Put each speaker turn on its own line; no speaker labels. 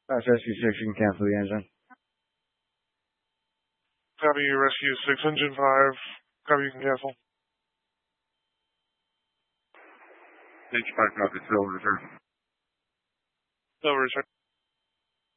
Rescue 6, you can cancel the engine.
Copy, Rescue 6, Engine 5. Copy, you can cancel.
H5 copy, still return.
Still return.